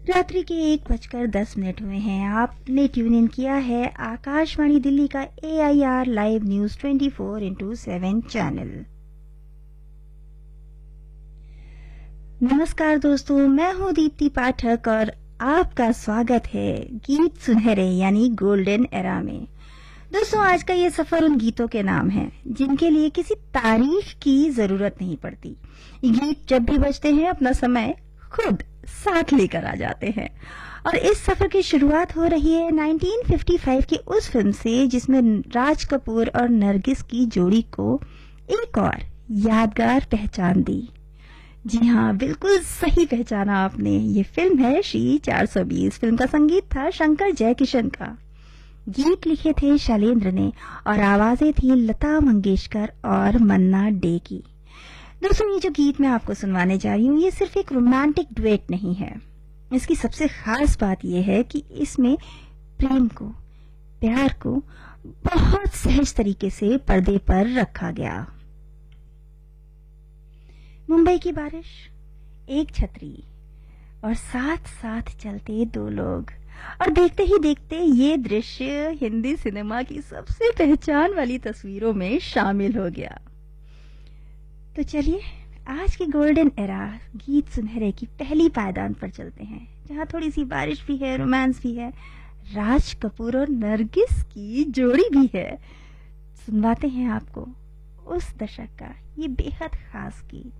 रात्रि के 1:10 हुए हैं। आपने ट्यून इन किया है आकाशवाणी दिल्ली का AIR लाइव न्यूज 24/7 चैनल। नमस्कार दोस्तों, मैं हूं दीप्ति पाठक और आपका स्वागत है गीत सुनहरे यानी गोल्डन एरा में। दोस्तों, आज का ये सफर उन गीतों के नाम है जिनके लिए किसी तारीख की जरूरत नहीं पड़ती। ये गीत जब भी बजते हैं अपना समय खुद साथ लेकर आ जाते हैं। और इस सफर की शुरुआत हो रही है 1955 की उस फिल्म से जिसमें राज कपूर और नरगिस की जोड़ी को एक और यादगार पहचान दी। जी हाँ, बिल्कुल सही पहचाना आपने। ये फिल्म है श्री 420। फिल्म का संगीत था शंकर जयकिशन का, गीत लिखे थे शैलेंद्र ने और आवाजें थी लता मंगेशकर और मन्ना डे की। दोस्तों, ये जो गीत मैं आपको सुनवाने जा रही हूँ ये सिर्फ एक रोमांटिक डुएट नहीं है। इसकी सबसे खास बात यह है कि इसमें प्रेम को, प्यार को बहुत सहज तरीके से पर्दे पर रखा गया। मुंबई की बारिश, एक छतरी और साथ साथ चलते दो लोग, और देखते ही देखते ये दृश्य हिंदी सिनेमा की सबसे पहचान वाली तस्वीरों में शामिल हो गया। तो चलिए आज के गोल्डन एरा गीत सुनहरे की पहली पायदान पर चलते हैं, जहां थोड़ी सी बारिश भी है, रोमांस भी है, राज कपूर और नरगिस की जोड़ी भी है। सुनवाते हैं आपको उस दशक का ये बेहद खास गीत।